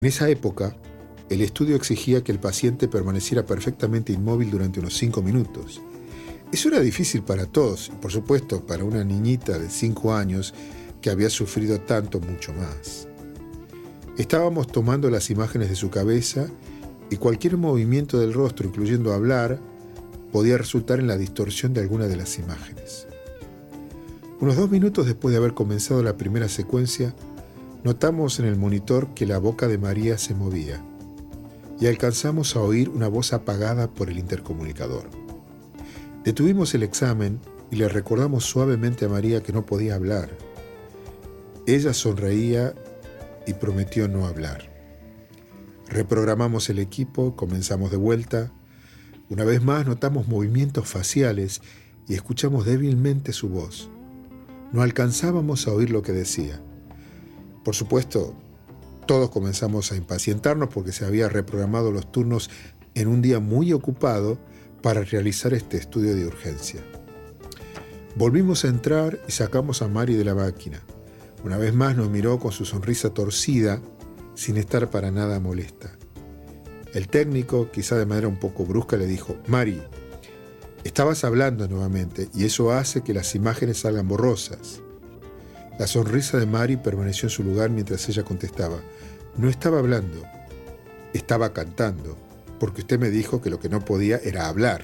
En esa época, el estudio exigía que el paciente permaneciera perfectamente inmóvil durante unos 5 minutos. Eso era difícil para todos, y por supuesto para una niñita de 5 años que había sufrido tanto mucho más. Estábamos tomando las imágenes de su cabeza y cualquier movimiento del rostro, incluyendo hablar, podía resultar en la distorsión de alguna de las imágenes. Unos 2 minutos después de haber comenzado la primera secuencia, notamos en el monitor que la boca de María se movía y alcanzamos a oír una voz apagada por el intercomunicador. Detuvimos el examen y le recordamos suavemente a María que no podía hablar. Ella sonreía y prometió no hablar. Reprogramamos el equipo, comenzamos de vuelta. Una vez más notamos movimientos faciales y escuchamos débilmente su voz. No alcanzábamos a oír lo que decía. Por supuesto, todos comenzamos a impacientarnos porque se había reprogramado los turnos en un día muy ocupado para realizar este estudio de urgencia. Volvimos a entrar y sacamos a Mari de la máquina. Una vez más nos miró con su sonrisa torcida, sin estar para nada molesta. El técnico, quizá de manera un poco brusca, le dijo: «Mari, estabas hablando nuevamente y eso hace que las imágenes salgan borrosas». La sonrisa de Mari permaneció en su lugar mientras ella contestaba: «No estaba hablando, estaba cantando, porque usted me dijo que lo que no podía era hablar».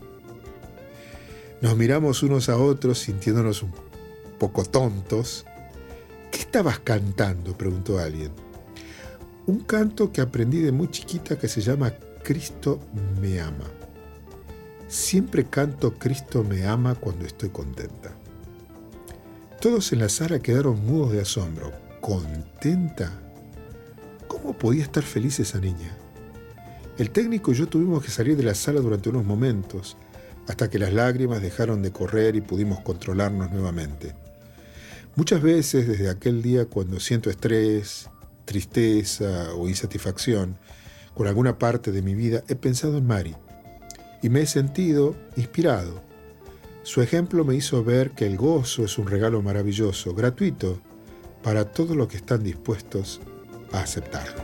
Nos miramos unos a otros sintiéndonos un poco tontos. «¿Qué estabas cantando?», preguntó alguien. «Un canto que aprendí de muy chiquita que se llama Cristo me ama. Siempre canto Cristo me ama cuando estoy contenta». Todos en la sala quedaron mudos de asombro. ¿Contenta? ¿Cómo podía estar feliz esa niña? El técnico y yo tuvimos que salir de la sala durante unos momentos, hasta que las lágrimas dejaron de correr y pudimos controlarnos nuevamente. Muchas veces desde aquel día, cuando siento estrés, tristeza o insatisfacción con alguna parte de mi vida, he pensado en Mari y me he sentido inspirado. Su ejemplo me hizo ver que el gozo es un regalo maravilloso, gratuito, para todos los que están dispuestos a aceptarlo.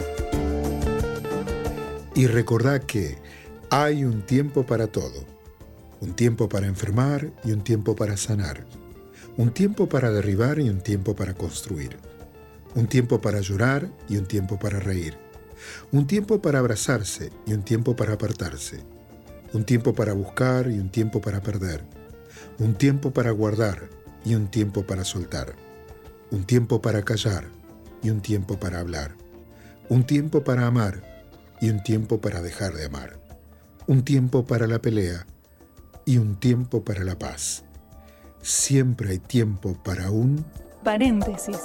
Y recordad que hay un tiempo para todo. Un tiempo para enfermar y un tiempo para sanar. Un tiempo para derribar y un tiempo para construir. Un tiempo para llorar y un tiempo para reír. Un tiempo para abrazarse y un tiempo para apartarse. Un tiempo para buscar y un tiempo para perder. Un tiempo para guardar y un tiempo para soltar. Un tiempo para callar y un tiempo para hablar. Un tiempo para amar y un tiempo para dejar de amar. Un tiempo para la pelea y un tiempo para la paz. Siempre hay tiempo para un paréntesis.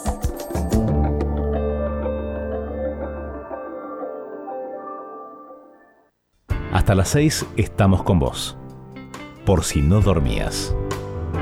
Hasta las 6 estamos con vos. Por si no dormías.